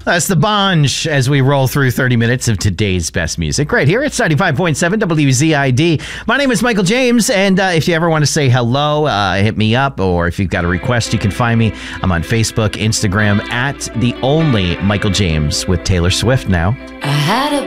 That's the Bonge as we roll through 30 minutes of today's best music right here at 95.7 WZID. My name is Michael James, and if you ever want to say hello, hit me up, or if you've got a request, you can find me. I'm on Facebook, Instagram, at the only Michael James with Taylor Swift now. I had a